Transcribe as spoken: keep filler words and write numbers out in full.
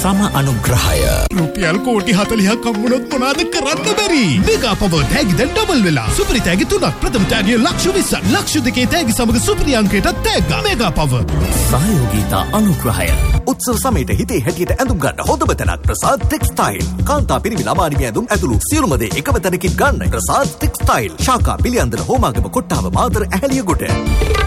සම අනුග්‍රහය. රුපියල් කෝටි හතළිහක් හම්බුනොත් මොනවද කරන්න බැරි? මෙගා පවර් තෑගි දැන් ඩබල් වෙලා. සුපිරි තෑගි තුනක්. ප්‍රථම තෑගිය ලක්ෂ විස්සක්. ලක්ෂ දෙකේ තෑගි සමග සුපිරි අංකයටත් තෑග්ගා. Mega power. සහයෝගීතා අනුග්‍රහය. උත්සව සමයට හිතේ හැටියට ඇඳුම් ගන්න හොඳම තැනක් ප්‍රසාද් ටෙක්ස්ටයිල්. කාන්තා පිරිමි ළමානිමි ඇඳුම් ඇතුළු සියලුම දේ එකම තැනකින් ගන්න. ප්‍රසාද් ටෙක්ස්ටයිල්. ශාඛා පිළියන්දල හෝමාගම කොට්ටාව මාතර ඇහැලියගොඩ.